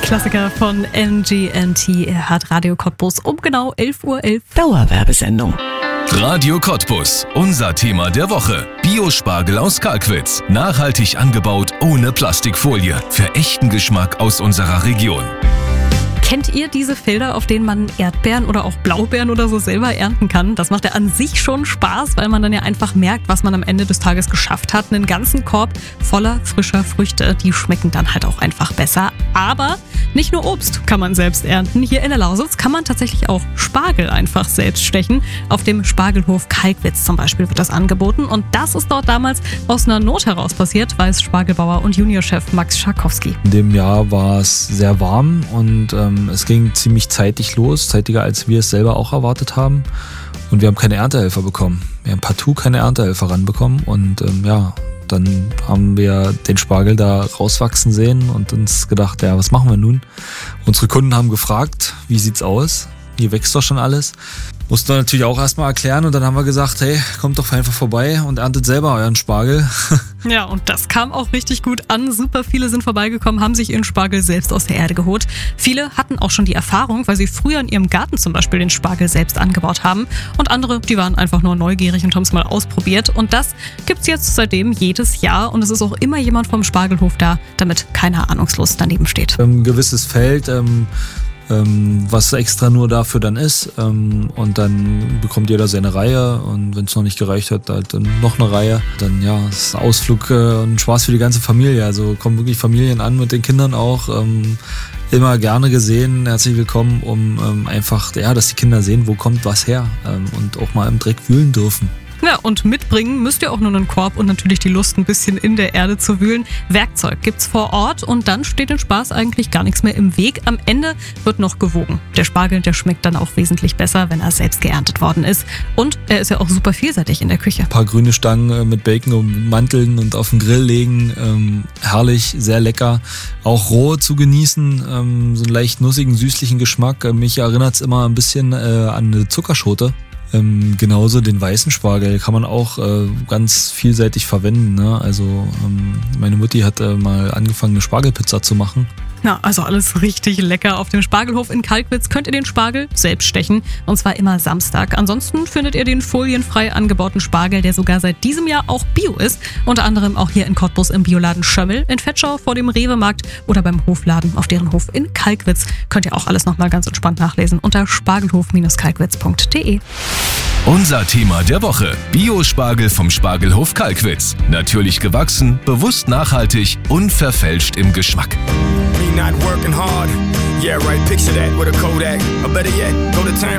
Klassiker von MGMT. Er hat Radio Cottbus um genau 11:11 Uhr. Dauerwerbesendung. Radio Cottbus, unser Thema der Woche. Biospargel aus Kalkwitz. Nachhaltig angebaut, ohne Plastikfolie. Für echten Geschmack aus unserer Region. Kennt ihr diese Felder, auf denen man Erdbeeren oder auch Blaubeeren oder so selber ernten kann? Das macht ja an sich schon Spaß, weil man dann ja einfach merkt, was man am Ende des Tages geschafft hat. Einen ganzen Korb voller frischer Früchte, die schmecken dann halt auch einfach besser. Aber nicht nur Obst kann man selbst ernten. Hier in der Lausitz kann man tatsächlich auch Spargel einfach selbst stechen. Auf dem Spargelhof Kalkwitz zum Beispiel wird das angeboten. Und das ist dort damals aus einer Not heraus passiert, weiß Spargelbauer und Juniorchef Max Scharkowski. In dem Jahr war es sehr warm und es ging ziemlich zeitig los, zeitiger als wir es selber auch erwartet haben. Und wir haben keine Erntehelfer bekommen. Wir haben partout keine Erntehelfer ranbekommen. Und dann haben wir den Spargel da rauswachsen sehen und uns gedacht, ja, was machen wir nun? Unsere Kunden haben gefragt, wie sieht's aus? Hier wächst doch schon alles. Mussten wir natürlich auch erstmal erklären und dann haben wir gesagt, hey, kommt doch einfach vorbei und erntet selber euren Spargel. Ja, und das kam auch richtig gut an. Super viele sind vorbeigekommen, haben sich ihren Spargel selbst aus der Erde geholt. Viele hatten auch schon die Erfahrung, weil sie früher in ihrem Garten zum Beispiel den Spargel selbst angebaut haben. Und andere, die waren einfach nur neugierig und haben es mal ausprobiert. Und das gibt's jetzt seitdem jedes Jahr. Und es ist auch immer jemand vom Spargelhof da, damit keiner ahnungslos daneben steht. Ein gewisses Feld, was extra nur dafür dann ist, und dann bekommt jeder seine Reihe und wenn es noch nicht gereicht hat, halt dann noch eine Reihe. Dann ja, es ist ein Ausflug und Spaß für die ganze Familie, also kommen wirklich Familien an mit den Kindern auch, immer gerne gesehen, herzlich willkommen, um einfach, ja, dass die Kinder sehen, wo kommt was her, und auch mal im Dreck wühlen dürfen. Ja, und mitbringen müsst ihr auch nur einen Korb und natürlich die Lust, ein bisschen in der Erde zu wühlen. Werkzeug gibt's vor Ort und dann steht dem Spaß eigentlich gar nichts mehr im Weg. Am Ende wird noch gewogen. Der Spargel, der schmeckt dann auch wesentlich besser, wenn er selbst geerntet worden ist. Und er ist ja auch super vielseitig in der Küche. Ein paar grüne Stangen mit Bacon ummanteln und auf den Grill legen. Herrlich, sehr lecker. Auch roh zu genießen, so einen leicht nussigen, süßlichen Geschmack. Mich erinnert's immer ein bisschen an eine Zuckerschote. Genauso den weißen Spargel kann man auch ganz vielseitig verwenden, ne? Also meine Mutti hat mal angefangen, eine Spargelpizza zu machen. Ja, also alles richtig lecker. Auf dem Spargelhof in Kalkwitz könnt ihr den Spargel selbst stechen. Und zwar immer Samstag. Ansonsten findet ihr den folienfrei angebauten Spargel, der sogar seit diesem Jahr auch Bio ist. Unter anderem auch hier in Cottbus im Bioladen Schömmel, in Vetschau vor dem Rewe-Markt oder beim Hofladen auf deren Hof in Kalkwitz. Könnt ihr auch alles nochmal ganz entspannt nachlesen unter spargelhof-kalkwitz.de. Unser Thema der Woche. Biospargel vom Spargelhof Kalkwitz. Natürlich gewachsen, bewusst nachhaltig, unverfälscht im Geschmack. Me not working hard. Yeah, right, picture that with a Kodak. Or better yet, go to time.